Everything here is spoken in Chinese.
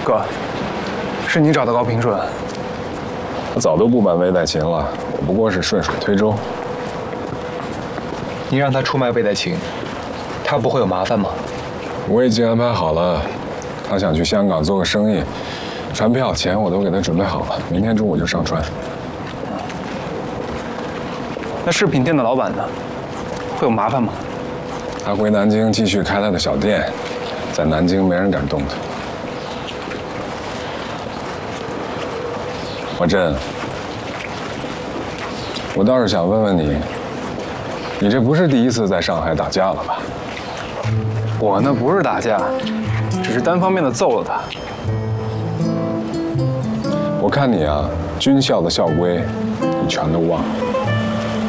哥，是你找的高平顺？ 他早都不瞒魏代琴了，我不过是顺水推舟。 你让他出卖魏代琴，他不会有麻烦吗？ 我已经安排好了，他想去香港做个生意，船票钱我都给他准备好了，明天中午就上船。 那饰品店的老板呢？会有麻烦吗？ 他回南京继续开他的小店，在南京没人敢动他。华珍，我倒是想问问你，你这不是第一次在上海打架了吧？ 我那不是打架，只是单方面的揍了他。 我看你啊，军校的校规你全都忘了。